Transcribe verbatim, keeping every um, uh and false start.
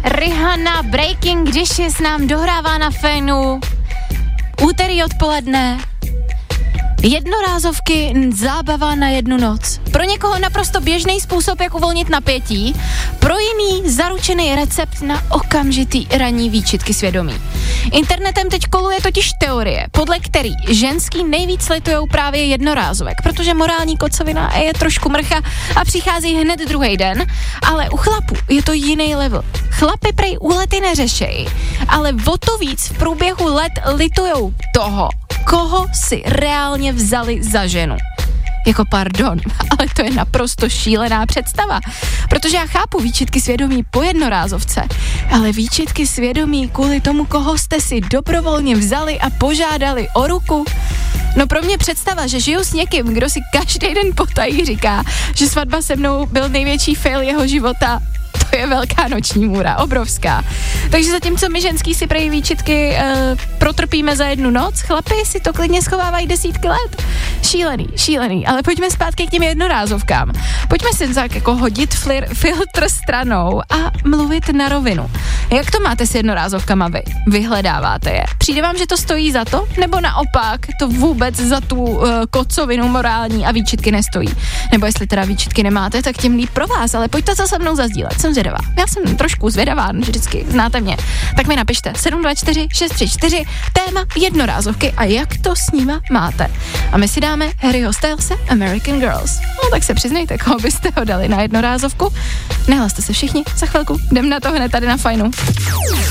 Rihanna, Breaking Dishes nám dohrává na Fénu. Úterý odpoledne. Jednorázovky, zábava na jednu noc. Pro někoho naprosto běžný způsob, jak uvolnit napětí, pro jiný zaručený recept na okamžitý ranní výčitky svědomí. Internetem teď koluje totiž teorie, podle který ženský nejvíc litujou právě jednorázovek, protože morální kocovina je trošku mrcha a přichází hned druhý den, ale u chlapů je to jiný level. Chlapy prej úlety neřešejí, ale o to víc v průběhu let litujou toho, koho si reálně vzali za ženu. Jako pardon, ale to je naprosto šílená představa. Protože já chápu výčitky svědomí po jednorázovce, ale výčitky svědomí kvůli tomu, koho jste si dobrovolně vzali a požádali o ruku. No pro mě představa, že žiju s někým, kdo si každý den potají říká, že svatba se mnou byl největší fail jeho života, to je velká noční můra, obrovská. Takže zatímco my ženský si prej výčitky e, protrpíme za jednu noc, chlapi si to klidně schovávají desítky let. Šílený, šílený, ale pojďme zpátky k těm jednorázovkám. Pojďme si tak jako hodit flir, filtr stranou a mluvit na rovinu. Jak to máte s jednorázovkama vy? Vyhledáváte je? Přijde vám, že to stojí za to? Nebo naopak to vůbec za tu uh, kocovinu morální a výčitky nestojí? Nebo jestli teda výčitky nemáte, tak tím líp pro vás, ale pojďte to se mnou zazdílet. Jsem zvědavá. Já jsem trošku zvědavá, vždycky znáte mě. Tak mi napište sedm dva čtyři šest tři čtyři téma jednorázovky a jak to s nima máte. A my si dáme Harryho Stylese American Girls. No tak se přiznejte, koho byste ho dali na jednorázovku. Nehlaste se všichni, za chvilku jdem na to hned tady na Fajnu.